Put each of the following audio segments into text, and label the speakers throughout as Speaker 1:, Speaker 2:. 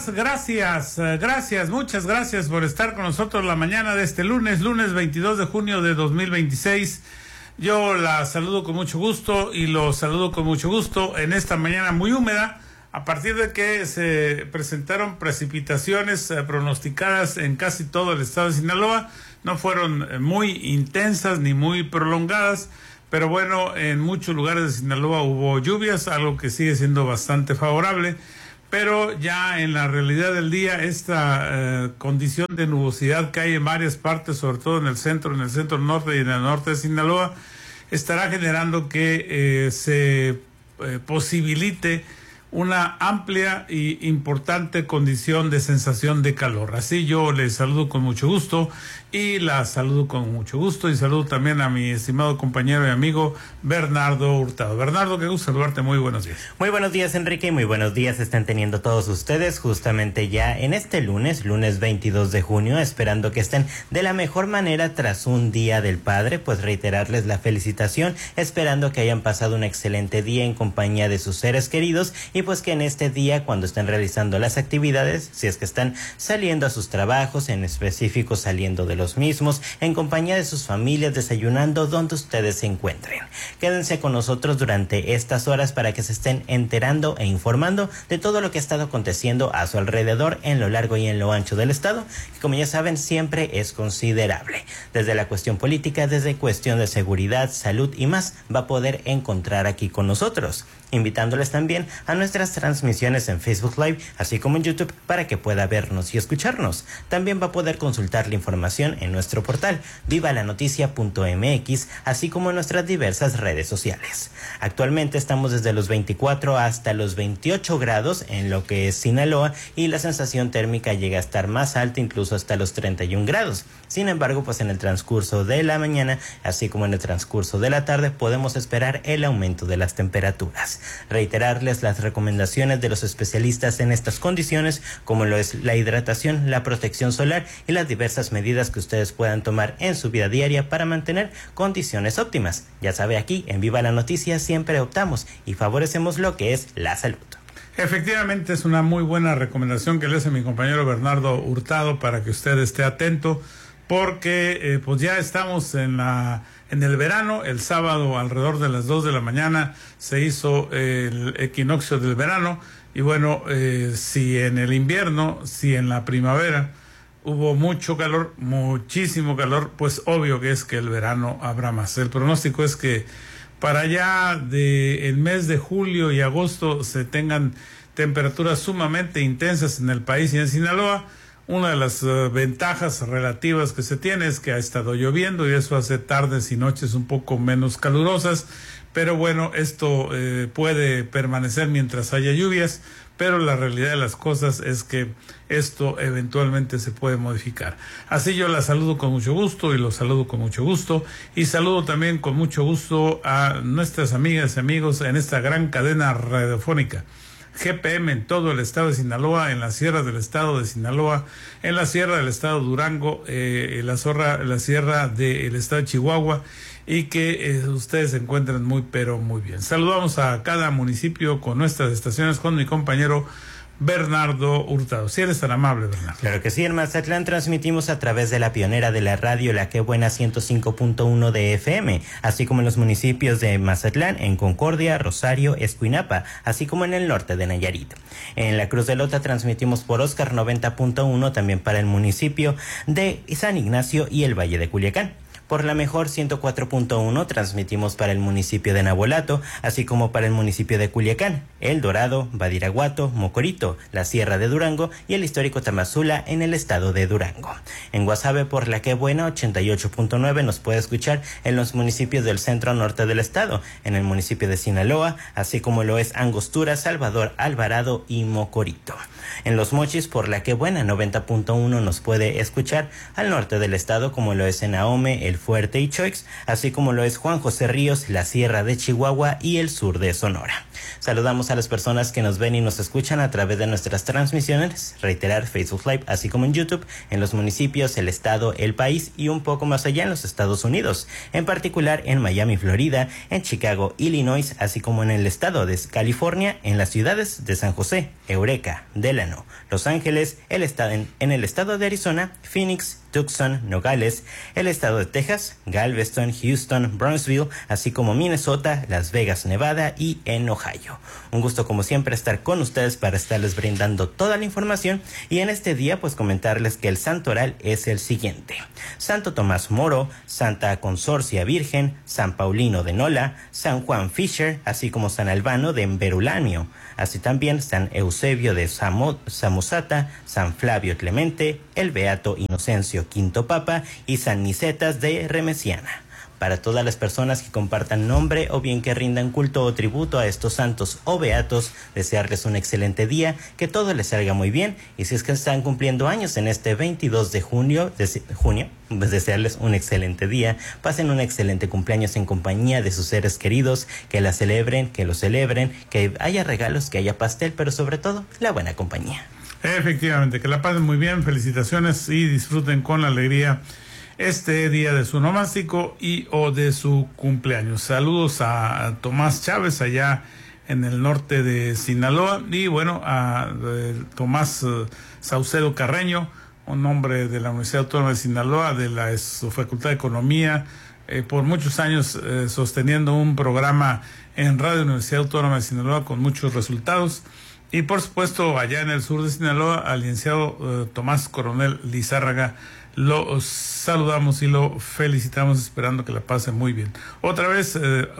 Speaker 1: muchas gracias por estar con nosotros la mañana de este lunes 22 de junio de 2026. Yo la saludo con mucho gusto y los saludo con mucho gusto en esta mañana muy húmeda, a partir de que se presentaron precipitaciones pronosticadas en casi todo el estado de Sinaloa. No fueron muy intensas ni muy prolongadas, pero bueno, en muchos lugares de Sinaloa hubo lluvias, algo que sigue siendo bastante favorable. Pero ya en la realidad del día, esta condición de nubosidad que hay en varias partes, sobre todo en el centro norte y en el norte de Sinaloa, estará generando que se posibilite una amplia y importante condición de sensación de calor. Así yo les saludo con mucho gusto y la saludo con mucho gusto y saludo también a mi estimado compañero y amigo Bernardo Hurtado. Bernardo, qué gusto saludarte, muy buenos días.
Speaker 2: Muy buenos días, Enrique, y muy buenos días están teniendo todos ustedes justamente ya en este lunes 22 de junio, esperando que estén de la mejor manera tras un Día del Padre, pues reiterarles la felicitación, esperando que hayan pasado un excelente día en compañía de sus seres queridos y pues que en este día, cuando estén realizando las actividades, si es que están saliendo a sus trabajos, en específico saliendo de los mismos, en compañía de sus familias, desayunando donde ustedes se encuentren. Quédense con nosotros durante estas horas para que se estén enterando e informando de todo lo que ha estado aconteciendo a su alrededor en lo largo y en lo ancho del estado, que como ya saben siempre es considerable. Desde la cuestión política, desde cuestión de seguridad, salud y más, va a poder encontrar aquí con nosotros. Invitándoles también a nuestras transmisiones en Facebook Live, así como en YouTube, para que pueda vernos y escucharnos. También va a poder consultar la información en nuestro portal vivalanoticia.mx, así como en nuestras diversas redes sociales. Actualmente estamos desde los 24 hasta los 28 grados en lo que es Sinaloa, y la sensación térmica llega a estar más alta, incluso hasta los 31 grados. Sin embargo, pues en el transcurso de la mañana, así como en el transcurso de la tarde, podemos esperar el aumento de las temperaturas. Reiterarles las recomendaciones de los especialistas en estas condiciones, como lo es la hidratación, la protección solar y las diversas medidas que ustedes puedan tomar en su vida diaria para mantener condiciones óptimas. Ya sabe, aquí en Viva la Noticia siempre optamos y favorecemos lo que es la salud.
Speaker 1: Efectivamente, es una muy buena recomendación que le hace mi compañero Bernardo Hurtado para que usted esté atento, porque pues ya estamos en el verano. El sábado alrededor de las 2 de la mañana se hizo el equinoccio del verano, y bueno, si en el invierno, si en la primavera hubo mucho calor, muchísimo calor, pues obvio que es que el verano habrá más. El pronóstico es que para allá del mes de julio y agosto se tengan temperaturas sumamente intensas en el país y en Sinaloa. Una de las ventajas relativas que se tiene es que ha estado lloviendo y eso hace tardes y noches un poco menos calurosas, pero bueno, esto puede permanecer mientras haya lluvias, pero la realidad de las cosas es que esto eventualmente se puede modificar. Así yo la saludo con mucho gusto y los saludo con mucho gusto, y saludo también con mucho gusto a nuestras amigas y amigos en esta gran cadena radiofónica GPM en todo el estado de Sinaloa, en la sierra del estado de Sinaloa, en la sierra del estado de Durango, la sierra del estado de Chihuahua, y que ustedes se encuentran muy pero muy bien. Saludamos a cada municipio con nuestras estaciones con mi compañero Bernardo Hurtado. Si eres tan amable, Bernardo.
Speaker 2: Claro que sí, en Mazatlán transmitimos a través de la pionera de la radio, La Qué Buena 105.1 de FM, así como en los municipios de Mazatlán, en Concordia, Rosario, Escuinapa, así como en el norte de Nayarit. En la Cruz de Lota transmitimos por Oscar 90.1, también para el municipio de San Ignacio y el Valle de Culiacán. Por la Mejor 104.1 transmitimos para el municipio de Nabolato, así como para el municipio de Culiacán, El Dorado, Badiraguato, Mocorito, la Sierra de Durango y el histórico Tamazula en el estado de Durango. En Guasave, por La Qué Buena 88.9 nos puede escuchar en los municipios del centro norte del estado, en el municipio de Sinaloa, así como lo es Angostura, Salvador, Alvarado y Mocorito. En Los Mochis, por La Qué Buena 90.1 nos puede escuchar al norte del estado, como lo es en Ahome, El El Fuerte y Choix, así como lo es Juan José Ríos, la Sierra de Chihuahua y el sur de Sonora. Saludamos a las personas que nos ven y nos escuchan a través de nuestras transmisiones, reiterar Facebook Live, así como en YouTube, en los municipios, el estado, el país y un poco más allá en los Estados Unidos, en particular en Miami, Florida, en Chicago, Illinois, así como en el estado de California, en las ciudades de San José, Eureka, Delano, Los Ángeles, en el estado de Arizona, Phoenix, Tucson, Nogales, el estado de Texas, Galveston, Houston, Brownsville, así como Minnesota, Las Vegas, Nevada y en Ohio. Un gusto como siempre estar con ustedes para estarles brindando toda la información y en este día pues comentarles que el santoral es el siguiente: Santo Tomás Moro, Santa Consorcia Virgen, San Paulino de Nola, San Juan Fisher, así como San Albano de Emberulanio, así también San Eusebio de Samosata, San Flavio Clemente, el Beato Inocencio V Papa y San Nicetas de Remesiana. Para todas las personas que compartan nombre o bien que rindan culto o tributo a estos santos o beatos, desearles un excelente día, que todo les salga muy bien, y si es que están cumpliendo años en este 22 de junio, pues desearles un excelente día, pasen un excelente cumpleaños en compañía de sus seres queridos, que la celebren, que lo celebren, que haya regalos, que haya pastel, pero sobre todo la buena compañía.
Speaker 1: Efectivamente, que la pasen muy bien, felicitaciones y disfruten con alegría este día de su nomástico y o de su cumpleaños. Saludos a Tomás Chávez allá en el norte de Sinaloa y bueno, a Tomás Saucedo Carreño, un hombre de la Universidad Autónoma de Sinaloa, de su Facultad de Economía, por muchos años sosteniendo un programa en Radio Universidad Autónoma de Sinaloa con muchos resultados. Y por supuesto allá en el sur de Sinaloa al licenciado Tomás Coronel Lizárraga. Lo saludamos y lo felicitamos, esperando que la pase muy bien. Otra vez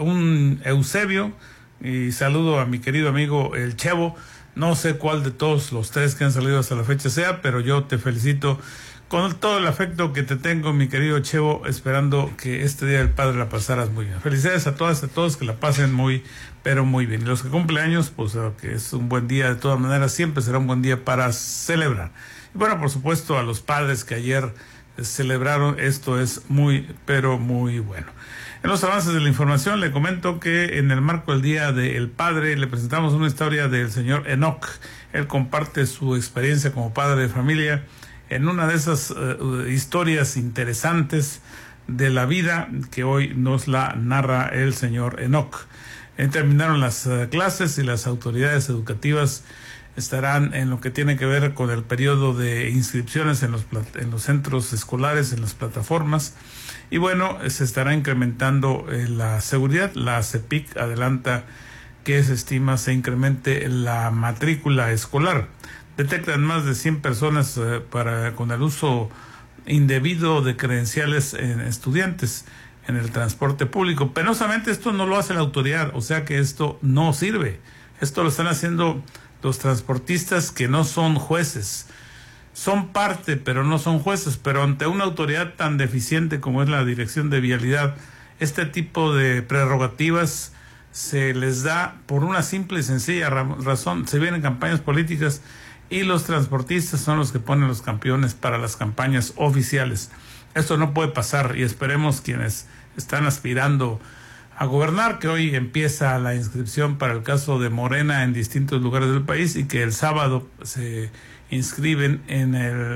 Speaker 1: un Eusebio, y saludo a mi querido amigo el Chevo. No sé cuál de todos los tres que han salido hasta la fecha sea, pero yo te felicito con todo el afecto que te tengo, mi querido Chevo, esperando que este Día del Padre la pasaras muy bien. Felicidades a todas y a todos, que la pasen muy, pero muy bien. Y los que cumplen años, pues que es un buen día, de todas maneras, siempre será un buen día para celebrar. Y bueno, por supuesto, a los padres que ayer celebraron, esto es muy, pero muy bueno. En los avances de la información le comento que en el marco del Día del Padre le presentamos una historia del señor Enoch. Él comparte su experiencia como padre de familia en una de esas historias interesantes de la vida que hoy nos la narra el señor Enoch. Terminaron las clases y las autoridades educativas estarán en lo que tiene que ver con el periodo de inscripciones en los centros escolares, en las plataformas. Y bueno, se estará incrementando la seguridad. La CEPIC adelanta que se estima se incremente la matrícula escolar. Detectan más de 100 personas con el uso indebido de credenciales en estudiantes en el transporte público. Penosamente esto no lo hace la autoridad, o sea que esto no sirve. Esto lo están haciendo los transportistas que no son jueces. Son parte, pero no son jueces. Pero ante una autoridad tan deficiente como es la Dirección de Vialidad, este tipo de prerrogativas se les da por una simple y sencilla razón. Se vienen campañas políticas y los transportistas son los que ponen los campeones para las campañas oficiales. Esto no puede pasar y esperemos quienes están aspirando a gobernar, que hoy empieza la inscripción para el caso de Morena en distintos lugares del país y que el sábado se inscriben en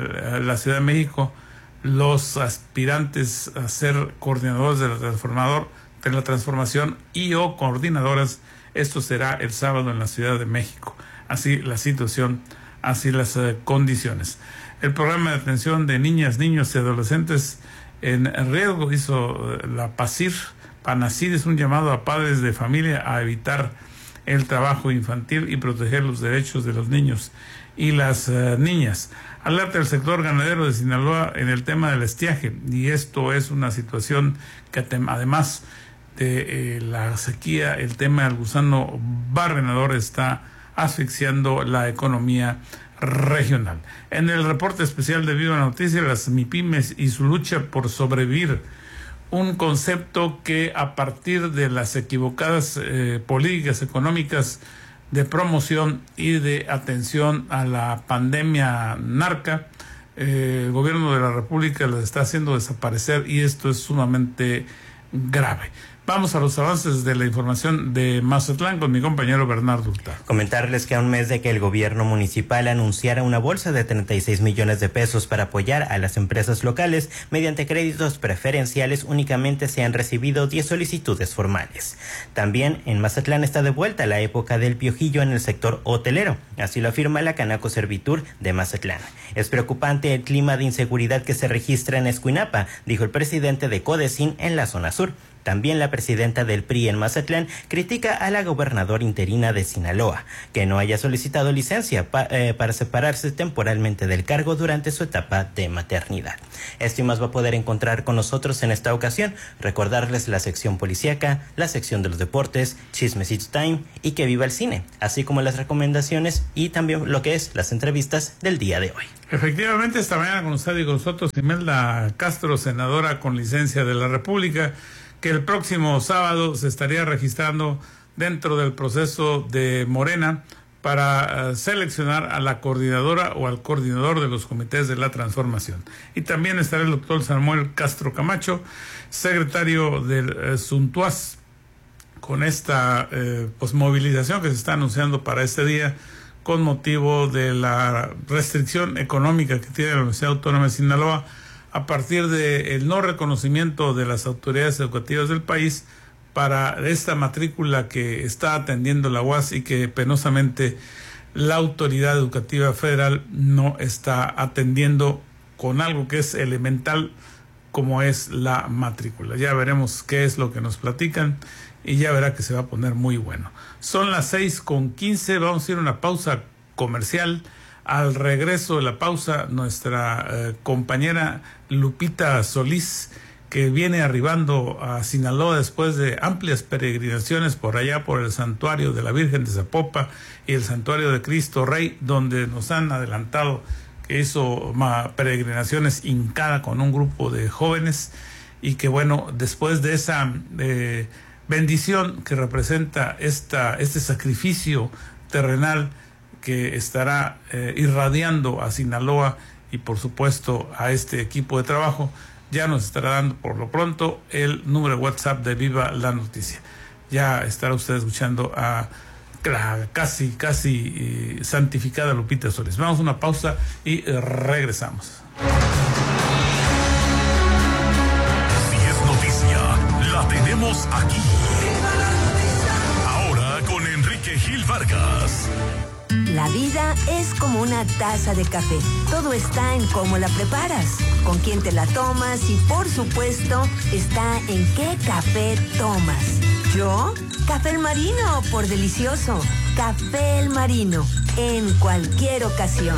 Speaker 1: la Ciudad de México los aspirantes a ser coordinadores de la transformación y o coordinadoras. Esto será el sábado en la Ciudad de México. Así la situación, así las condiciones. El programa de atención de niñas, niños y adolescentes en riesgo hizo la PANACID, es un llamado a padres de familia a evitar el trabajo infantil y proteger los derechos de los niños y las niñas. Alerta el sector ganadero de Sinaloa en el tema del estiaje, y esto es una situación que además de la sequía, el tema del gusano barrenador está asfixiando la economía regional. En el reporte especial de Viva Noticias, las MIPYMES y su lucha por sobrevivir, un concepto que a partir de las equivocadas políticas económicas de promoción y de atención a la pandemia narca, el gobierno de la República les está haciendo desaparecer y esto es sumamente grave. Vamos a los avances de la información de Mazatlán con mi compañero Bernardo Hurtado.
Speaker 2: Comentarles que a un mes de que el gobierno municipal anunciara una bolsa de 36 millones de pesos para apoyar a las empresas locales mediante créditos preferenciales, únicamente se han recibido 10 solicitudes formales. También en Mazatlán está de vuelta la época del piojillo en el sector hotelero, así lo afirma la Canaco Servitur de Mazatlán. Es preocupante el clima de inseguridad que se registra en Escuinapa, dijo el presidente de Codecin en la zona sur. También la presidenta del PRI en Mazatlán critica a la gobernadora interina de Sinaloa, que no haya solicitado licencia para separarse temporalmente del cargo durante su etapa de maternidad. Esto y más va a poder encontrar con nosotros en esta ocasión. Recordarles la sección policíaca, la sección de los deportes, Chismecito Time y Que Viva el Cine, así como las recomendaciones y también lo que es las entrevistas del día de hoy.
Speaker 1: Efectivamente, esta mañana con usted y con nosotros Imelda Castro, senadora con licencia de la República, que el próximo sábado se estaría registrando dentro del proceso de Morena para seleccionar a la coordinadora o al coordinador de los comités de la transformación. Y también estará el doctor Samuel Castro Camacho, secretario del Suntuaz, con esta movilización que se está anunciando para este día con motivo de la restricción económica que tiene la Universidad Autónoma de Sinaloa a partir del no reconocimiento de las autoridades educativas del país para esta matrícula que está atendiendo la UAS y que penosamente la autoridad educativa federal no está atendiendo con algo que es elemental como es la matrícula. Ya veremos qué es lo que nos platican y ya verá que se va a poner muy bueno. Son las 6:15, vamos a ir a una pausa comercial. Al regreso de la pausa, nuestra compañera Lupita Solís, que viene arribando a Sinaloa después de amplias peregrinaciones por allá por el santuario de la Virgen de Zapopan y el santuario de Cristo Rey, donde nos han adelantado que hizo peregrinaciones hincada con un grupo de jóvenes y que bueno, después de esa bendición que representa este sacrificio terrenal que estará irradiando a Sinaloa y por supuesto a este equipo de trabajo, ya nos estará dando por lo pronto el número de WhatsApp de Viva la Noticia. Ya estará usted escuchando a la casi santificada Lupita Solís. Vamos a una pausa y regresamos.
Speaker 3: Si es noticia, la tenemos aquí. Ahora con Enrique Gil Vargas.
Speaker 4: La vida es como una taza de café. Todo está en cómo la preparas, con quién te la tomas y, por supuesto, está en qué café tomas. ¿Yo? Café El Marino, por delicioso. Café El Marino, en cualquier ocasión.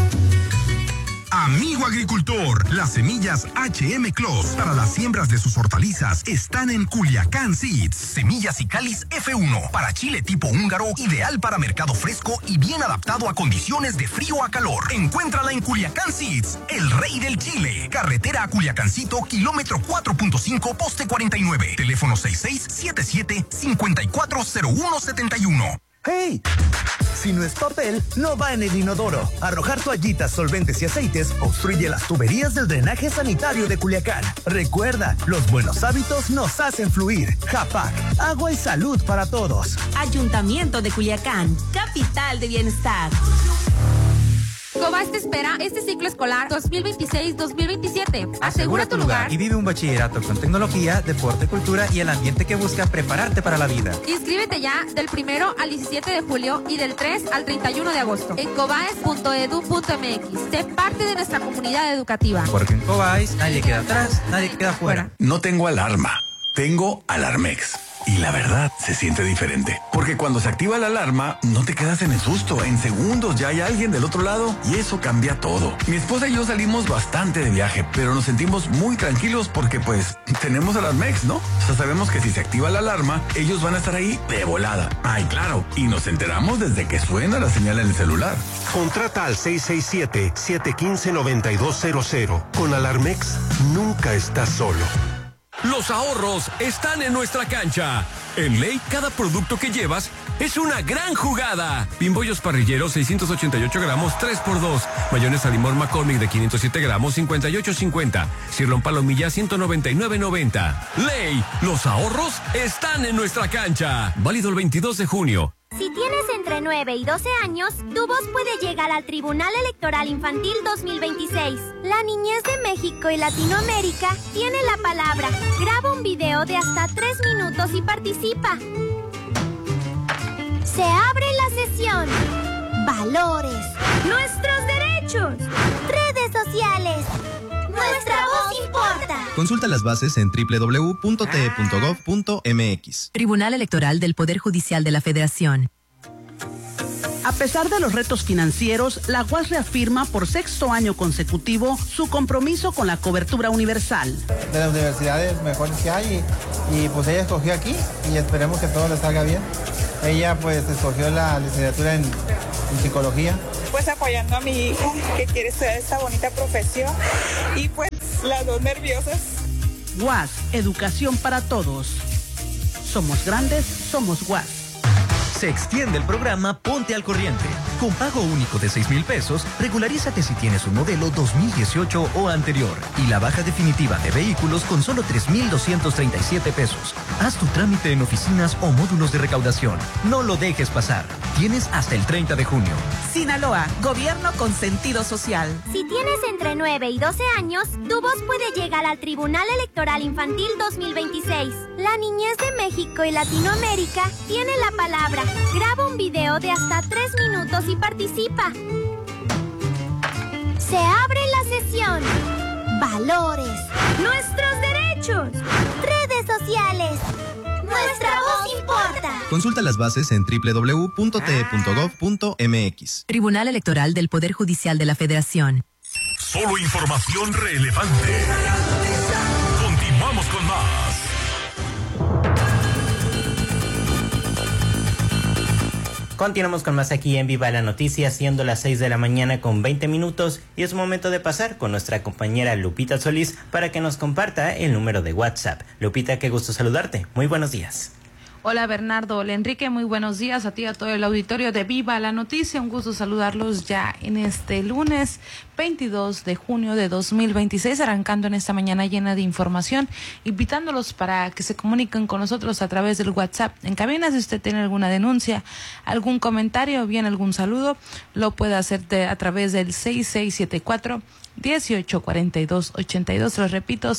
Speaker 5: Amigo agricultor, las semillas HM Clos para las siembras de sus hortalizas están en Culiacán Seeds. Semillas y cáliz F1 para chile tipo húngaro, ideal para mercado fresco y bien adaptado a condiciones de frío a calor. Encuéntrala en Culiacán Seeds, el rey del chile. Carretera a Culiacancito, kilómetro 4.5, poste 49. Teléfono 6677-540171.
Speaker 6: ¡Hey! Si no es papel, no va en el inodoro. Arrojar toallitas, solventes y aceites obstruye las tuberías del drenaje sanitario de Culiacán. Recuerda, los buenos hábitos nos hacen fluir. Japac, agua y salud para todos.
Speaker 7: Ayuntamiento de Culiacán, capital de bienestar. Cobas te espera este ciclo escolar 2026-2027.
Speaker 8: Asegura tu lugar y vive un bachillerato con tecnología, deporte, cultura y el ambiente que busca prepararte para la vida.
Speaker 7: Inscríbete ya del 1 al 17 de julio y del 3 al 31 de agosto en cobaes.edu.mx. Sé parte de nuestra comunidad educativa.
Speaker 8: Porque en Cobais nadie queda atrás, nadie queda fuera.
Speaker 3: No tengo alarma, tengo Alarmex. Y la verdad, se siente diferente. Porque cuando se activa la alarma, no te quedas en el susto. En segundos ya hay alguien del otro lado y eso cambia todo. Mi esposa y yo salimos bastante de viaje, pero nos sentimos muy tranquilos porque pues tenemos Alarmex, ¿no? O sea, sabemos que si se activa la alarma, ellos van a estar ahí de volada. Ay, claro. Y nos enteramos desde que suena la señal en el celular.
Speaker 9: Contrata al 667-715-9200. Con Alarmex, nunca estás solo.
Speaker 10: Los ahorros están en nuestra cancha. En Ley, cada producto que llevas es una gran jugada. Pimbollos parrilleros 688 gramos 3x2. Mayonesa limón McCormick de 507 gramos 58.50. Cirlón palomilla 199.90. Ley, los ahorros están en nuestra cancha. Válido el 22 de junio.
Speaker 11: Si tienes entre 9 y 12 años, tu voz puede llegar al Tribunal Electoral Infantil 2026. La niñez de México y Latinoamérica tiene la palabra. Graba un video de hasta 3 minutos y participa. Se abre la sesión. Valores. Nuestros derechos. Redes sociales. Nuestra voz importa.
Speaker 12: Consulta las bases en www.te.gov.mx.
Speaker 13: Tribunal Electoral del Poder Judicial de la Federación.
Speaker 14: A pesar de los retos financieros, la UAS reafirma por 6º año consecutivo su compromiso con la cobertura universal.
Speaker 15: De las universidades mejores que hay y pues ella escogió aquí y esperemos que todo le salga bien. Ella pues escogió la licenciatura en psicología.
Speaker 16: Pues apoyando a mi hija que quiere estudiar esta bonita profesión y pues las dos nerviosas.
Speaker 14: UAS, educación para todos. Somos grandes, somos UAS.
Speaker 6: Se extiende el programa Ponte al Corriente. Con pago único de 6,000 pesos, regularízate si tienes un modelo 2018 o anterior. Y la baja definitiva de vehículos con solo 3,237 pesos. Haz tu trámite en oficinas o módulos de recaudación. No lo dejes pasar. Tienes hasta el 30 de junio.
Speaker 17: Sinaloa, gobierno con sentido social.
Speaker 11: Si tienes entre 9 y 12 años, tu voz puede llegar al Tribunal Electoral Infantil 2026. La niñez de México y Latinoamérica tiene la palabra. Graba un video de hasta 3 minutos y participa. Se abre la sesión. Valores. Nuestros derechos. Redes sociales. Nuestra voz importa.
Speaker 12: Consulta las bases en www.te.gov.mx.
Speaker 13: Tribunal Electoral del Poder Judicial de la Federación.
Speaker 5: Solo información relevante. Continuamos con más.
Speaker 2: Continuamos con más aquí en Viva la Noticia, siendo las 6 de la mañana con 20 minutos y es momento de pasar con nuestra compañera Lupita Solís para que nos comparta el número de WhatsApp. Lupita, qué gusto saludarte. Muy buenos días.
Speaker 18: Hola Bernardo, hola Enrique, muy buenos días a ti y a todo el auditorio de Viva la Noticia. Un gusto saludarlos ya en este lunes 22 de junio de 2026, arrancando en esta mañana llena de información, invitándolos para que se comuniquen con nosotros a través del WhatsApp en cabina. Si usted tiene alguna denuncia, algún comentario o bien algún saludo, lo puede hacer a través del 6674-184282. Lo repito,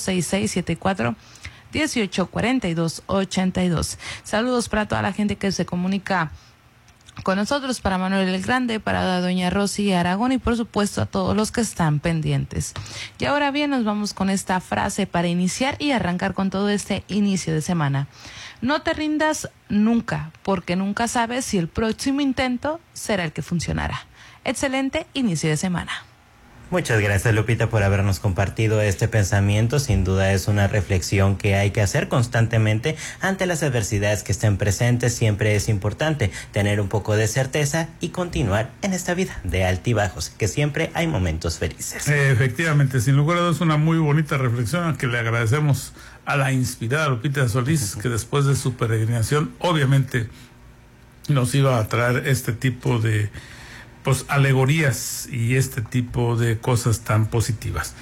Speaker 18: 6674-184282. Saludos para toda la gente que se comunica con nosotros, para Manuel el Grande, para doña Rosy Aragón y por supuesto a todos los que están pendientes. Y ahora bien, nos vamos con esta frase para iniciar y arrancar con todo este inicio de semana. No te rindas nunca, porque nunca sabes si el próximo intento será el que funcionará. Excelente inicio de semana.
Speaker 2: Muchas gracias, Lupita, por habernos compartido este pensamiento. Sin duda es una reflexión que hay que hacer constantemente ante las adversidades que estén presentes. Siempre es importante tener un poco de certeza y continuar en esta vida de altibajos, que siempre hay momentos felices.
Speaker 1: Efectivamente, sin lugar a dudas, una muy bonita reflexión a que le agradecemos a la inspirada Lupita Solís, que después de su peregrinación, obviamente, nos iba a traer este tipo de alegorías y este tipo de cosas tan positivas.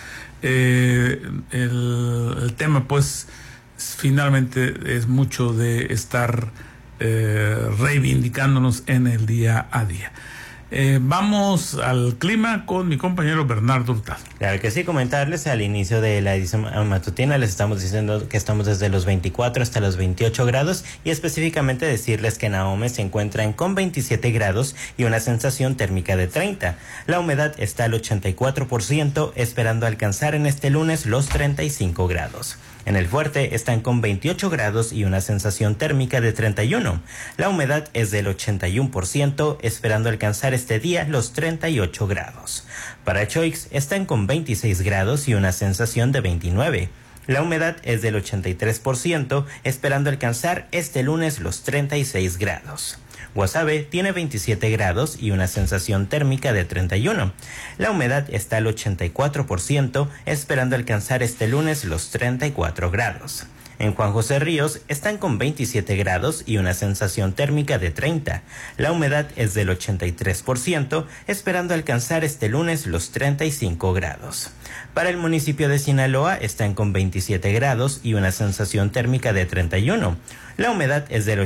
Speaker 1: El tema, pues, finalmente es mucho de estar reivindicándonos en el día a día. Vamos al clima con mi compañero Bernardo Hurtado.
Speaker 2: Claro que sí, comentarles al inicio de la edición matutina, les estamos diciendo que estamos desde los 24 hasta los 28 grados y específicamente decirles que en Ahome se encuentran con 27 grados y una sensación térmica de 30. La humedad está al 84%, esperando alcanzar en este lunes los 35 grados. En el Fuerte están con 28 grados y una sensación térmica de 31. La humedad es del 81%, esperando alcanzar este día los 38 grados. Para Choix están con 26 grados y una sensación de 29. La humedad es del 83%, esperando alcanzar este lunes los 36 grados. Guasave tiene 27 grados y una sensación térmica de 31. La humedad está al 84%, esperando alcanzar este lunes los 34 grados. En Juan José Ríos están con 27 grados y una sensación térmica de 30. La humedad es del 83%, esperando alcanzar este lunes los 35 grados. Para el municipio de Sinaloa están con 27 grados y una sensación térmica de 31. La humedad es del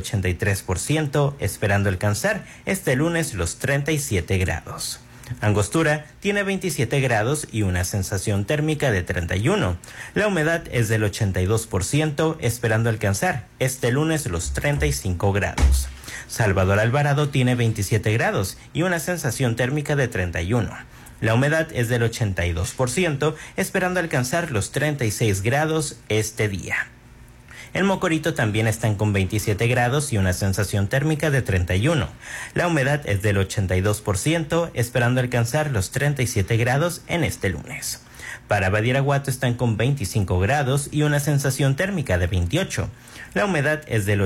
Speaker 2: 83%, esperando alcanzar este lunes los 37 grados. Angostura tiene 27 grados y una sensación térmica de 31. La humedad es del 82%, esperando alcanzar este lunes los 35 grados. Salvador Alvarado tiene 27 grados y una sensación térmica de 31. La humedad es del 82%, esperando alcanzar los 36 grados este día. En Mocorito también están con 27 grados y una sensación térmica de 31. La humedad es del 82%, esperando alcanzar los 37 grados en este lunes. Para Badiraguato están con 25 grados y una sensación térmica de 28. La humedad es del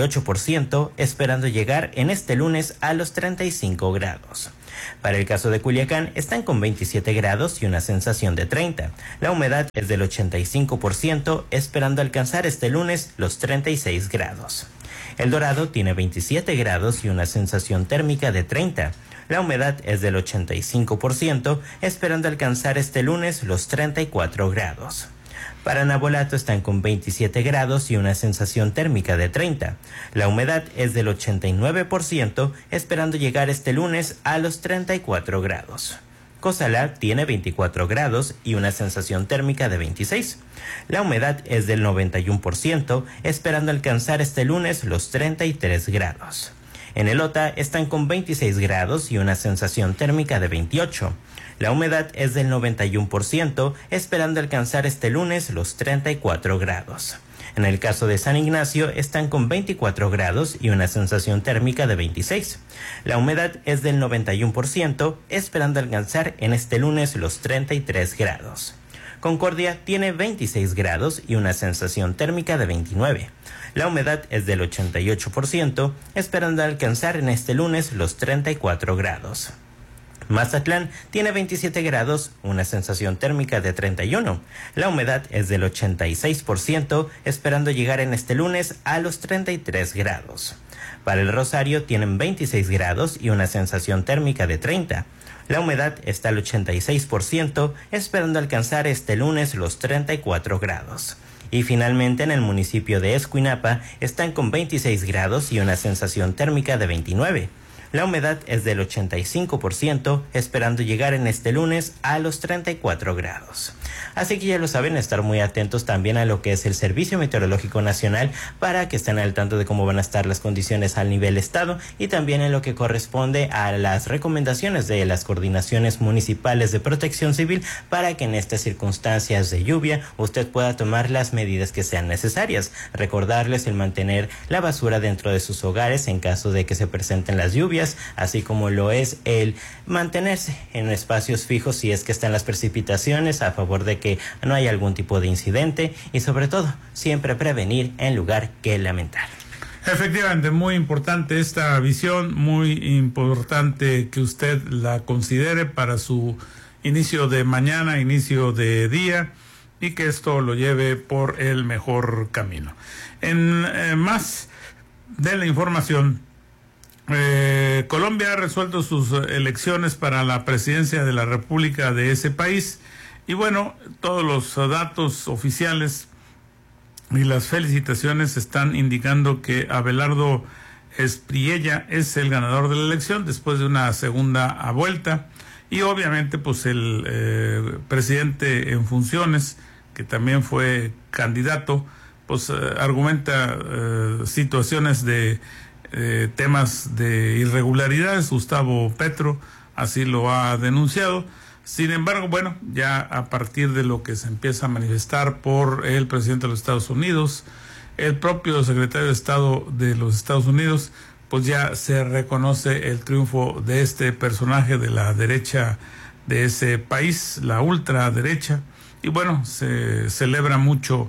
Speaker 2: 88%, esperando llegar en este lunes a los 35 grados. Para el caso de Culiacán, están con 27 grados y una sensación de 30. La humedad es del 85%, esperando alcanzar este lunes los 36 grados. El Dorado tiene 27 grados y una sensación térmica de 30. La humedad es del 85%, esperando alcanzar este lunes los 34 grados. Para Navolato están con 27 grados y una sensación térmica de 30. La humedad es del 89%, esperando llegar este lunes a los 34 grados. Cosalar tiene 24 grados y una sensación térmica de 26. La humedad es del 91%, esperando alcanzar este lunes los 33 grados. En Elota están con 26 grados y una sensación térmica de 28. La humedad es del 91%, esperando alcanzar este lunes los 34 grados. En el caso de San Ignacio están con 24 grados y una sensación térmica de 26. La humedad es del 91%, esperando alcanzar en este lunes los 33 grados. Concordia tiene 26 grados y una sensación térmica de 29. La humedad es del 88%, esperando alcanzar en este lunes los 34 grados. Mazatlán tiene 27 grados, una sensación térmica de 31. La humedad es del 86%, esperando llegar en este lunes a los 33 grados. Para el Rosario tienen 26 grados y una sensación térmica de 30. La humedad está al 86%, esperando alcanzar este lunes los 34 grados. Y finalmente en el municipio de Escuinapa están con 26 grados y una sensación térmica de 29. La humedad es del 85%, esperando llegar en este lunes a los 34 grados. Así que ya lo saben, estar muy atentos también a lo que es el Servicio Meteorológico Nacional para que estén al tanto de cómo van a estar las condiciones al nivel estado y también en lo que corresponde a las recomendaciones de las coordinaciones municipales de protección civil para que en estas circunstancias de lluvia usted pueda tomar las medidas que sean necesarias. Recordarles el mantener la basura dentro de sus hogares en caso de que se presenten las lluvias, así como lo es el mantenerse en espacios fijos si es que están las precipitaciones, a favor de que no haya algún tipo de incidente y sobre todo siempre prevenir en lugar que lamentar.
Speaker 1: Efectivamente, muy importante esta visión, muy importante que usted la considere para su inicio de mañana, inicio de día, y que esto lo lleve por el mejor camino. En más de la información, Colombia ha resuelto sus elecciones para la presidencia de la República de ese país. Y bueno, todos los datos oficiales y las felicitaciones están indicando que Abelardo Espriella es el ganador de la elección después de una segunda vuelta. Y obviamente pues el presidente en funciones, que también fue candidato, pues argumenta situaciones de temas de irregularidades. Gustavo Petro así lo ha denunciado. Sin embargo, bueno, ya a partir de lo que se empieza a manifestar por el presidente de los Estados Unidos, el propio secretario de Estado de los Estados Unidos, pues ya se reconoce el triunfo de este personaje de la derecha de ese país, la ultraderecha, y bueno, se celebra mucho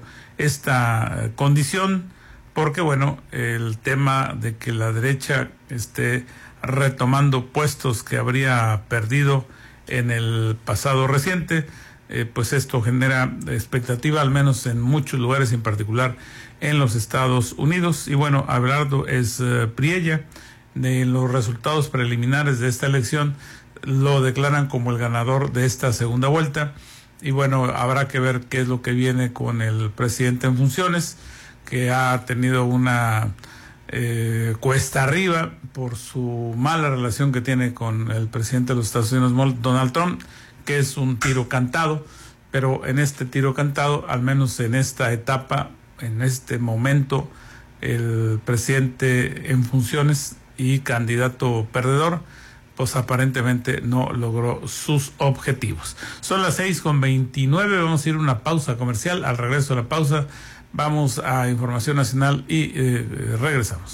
Speaker 1: esta condición porque, bueno, el tema de que la derecha esté retomando puestos que habría perdido en el pasado reciente, pues esto genera expectativa, al menos en muchos lugares, en particular en los Estados Unidos. Y bueno, Abelardo Priella, de los resultados preliminares de esta elección, lo declaran como el ganador de esta segunda vuelta. Y bueno, habrá que ver qué es lo que viene con el presidente en funciones, que ha tenido una cuesta arriba por su mala relación que tiene con el presidente de los Estados Unidos, Donald Trump, que es un tiro cantado. Pero en este tiro cantado, al menos en esta etapa, en este momento, el presidente en funciones y candidato perdedor, pues aparentemente no logró sus objetivos. Son las 6:29, vamos a ir a una pausa comercial. Al regreso de la pausa vamos a Información Nacional y regresamos.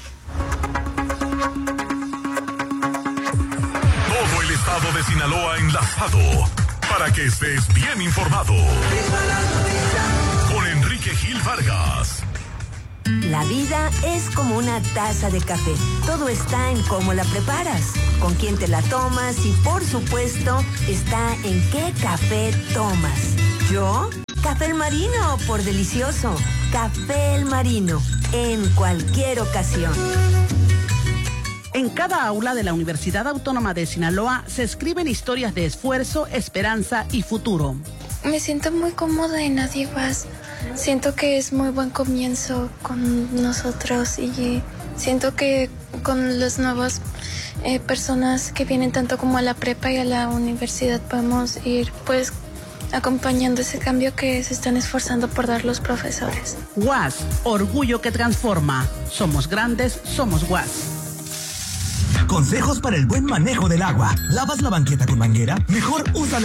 Speaker 5: Todo el estado de Sinaloa enlazado para que estés bien informado. Con Enrique Gil Vargas.
Speaker 4: La vida es como una taza de café. Todo está en cómo la preparas, con quién te la tomas y, por supuesto, está en qué café tomas. ¿Yo? Café El Marino, por delicioso. Café El Marino, en cualquier ocasión.
Speaker 14: En cada aula de la Universidad Autónoma de Sinaloa se escriben historias de esfuerzo, esperanza y futuro.
Speaker 19: Me siento muy cómoda en Adiguas. Siento que es muy buen comienzo con nosotros y siento que con las nuevas personas que vienen tanto como a la prepa y a la universidad podemos ir pues acompañando ese cambio que se están esforzando por dar los profesores.
Speaker 14: UAS, orgullo que transforma. Somos grandes, somos UAS.
Speaker 6: Consejos para el buen manejo del agua. ¿Lavas la banqueta con manguera? Mejor úsala